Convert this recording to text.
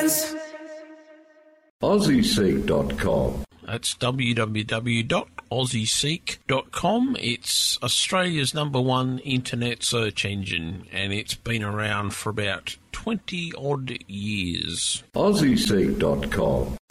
friends. AussieSeek.com. That's www.aussieseek.com. It's Australia's #1 internet search engine, and it's been around for about 20-odd years. AussieSeek.com.